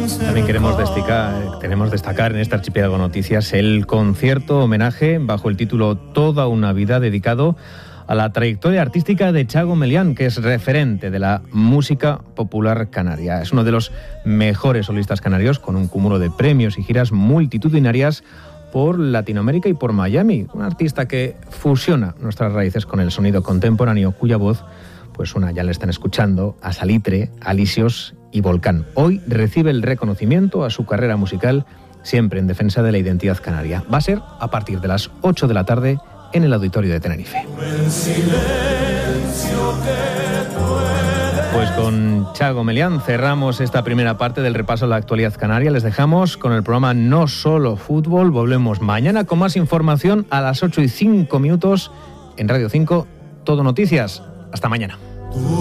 También queremos destacar en este Archipiélago Noticias el concierto homenaje bajo el título Toda una vida, dedicado a la trayectoria artística de Txago Melián, que es referente de la música popular canaria. Es uno de los mejores solistas canarios, con un cúmulo de premios y giras multitudinarias por Latinoamérica y por Miami. Un artista que fusiona nuestras raíces con el sonido contemporáneo, cuya voz, pues ya le están escuchando a Salitre, Alisios y Volcán. Hoy recibe el reconocimiento a su carrera musical, siempre en defensa de la identidad canaria. Va a ser a partir de las 8 de la tarde en el Auditorio de Tenerife. Pues con Txago Melián cerramos esta primera parte del repaso a la actualidad canaria. Les dejamos con el programa No Solo Fútbol. Volvemos mañana con más información a las 8:05 en Radio 5, Todo Noticias. Hasta mañana.